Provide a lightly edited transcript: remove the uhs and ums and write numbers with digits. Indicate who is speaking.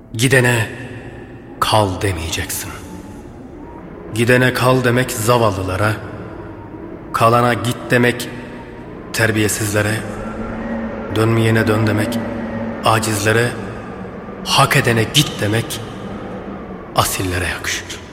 Speaker 1: Gidene kal demeyeceksin. Gidene kal demek zavallılara, kalana git demek terbiyesizlere, dönmeyene dön demek acizlere, hak edene git demek asillere yakışır.